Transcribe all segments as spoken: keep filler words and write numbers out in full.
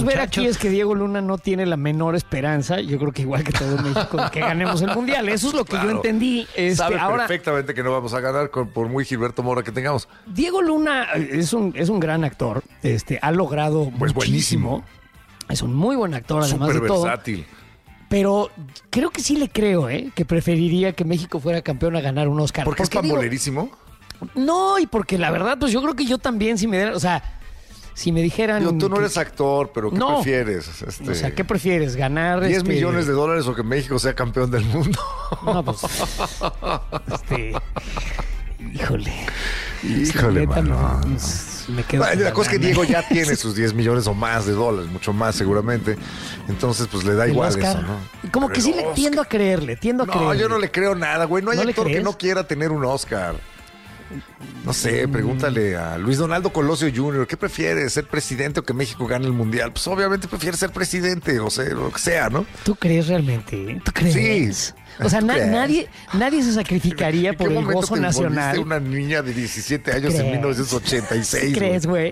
ver aquí es que Diego Luna no tiene la menor esperanza, yo creo que igual que todo México, de que ganemos el Mundial. Eso es lo que claro. yo entendí. Este, Sabe ahora, perfectamente que no vamos a ganar con, por muy Gilberto Mora que tengamos. Diego Luna es un, es un gran actor, este, ha logrado pues muchísimo. Buenísimo. Es un muy buen actor, además Súper de todo. versátil. Pero creo que sí le creo, ¿eh? Que preferiría que México fuera campeón a ganar un Oscar. ¿Porque, porque es pambolerísimo? No, y porque la verdad, pues yo creo que yo también, si me dieran, o sea, si me dijeran... Digo, tú no que, eres actor, pero ¿qué no, prefieres? Este, o sea, ¿qué prefieres? ¿Ganar diez este, millones de dólares o que México sea campeón del mundo? No, pues... este... Híjole. Híjole, mano. Me, me quedo bueno, la cosa es que Diego ya tiene sus diez millones o más de dólares, mucho más seguramente. Entonces, pues le da igual Oscar, eso, ¿no? Como que sí le tiendo a creerle, tiendo a no, creerle. No, yo no le creo nada, güey. No hay ¿No actor que no quiera tener un Oscar. No sé, pregúntale a Luis Donaldo Colosio junior ¿Qué prefiere, ser presidente o que México gane el Mundial? Pues obviamente prefiere ser presidente, o sea, lo que sea, ¿no? ¿Tú crees realmente? ¿Tú crees? Sí. O sea, na- nadie, nadie se sacrificaría por el gozo te nacional. Una niña de diecisiete años en mil novecientos ochenta y seis. ¿Crees, güey?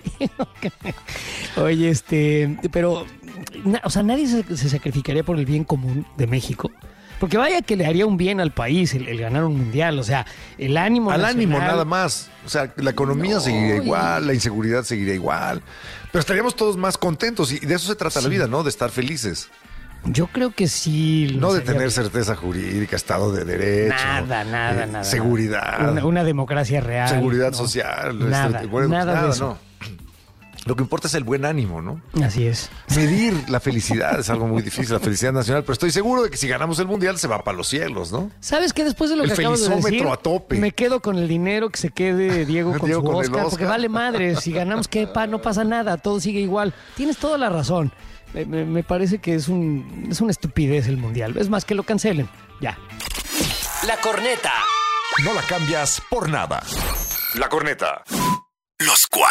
Oye, este, pero, na- o sea, nadie se, se sacrificaría por el bien común de México. Porque vaya que le haría un bien al país el, el ganar un mundial, o sea, el ánimo Al nacional, ánimo nada más, o sea, la economía no, seguiría igual, y... la inseguridad seguiría igual, pero estaríamos todos más contentos y de eso se trata sí. la vida, ¿no? De estar felices. Yo creo que sí. No de tener bien. certeza jurídica, Estado de Derecho. Nada, nada, eh, nada. Seguridad. Una, una democracia real. Seguridad ¿no? social. Nada, este, bueno, nada, nada de eso. No. Lo que importa es el buen ánimo, ¿no? Así es. Medir la felicidad es algo muy difícil, la felicidad nacional, pero estoy seguro de que si ganamos el Mundial se va para los cielos, ¿no? ¿Sabes qué? Después de lo el que acabas de decir, a tope. me quedo con el dinero que se quede Diego con Diego su con Oscar, Oscar, porque vale madre. Si ganamos, ¿qué? Pa, no pasa nada, todo sigue igual. Tienes toda la razón. Me, me, me parece que es, un, es una estupidez el Mundial. Es más, que lo cancelen. Ya. La corneta. No la cambias por nada. La corneta. Los cuatro.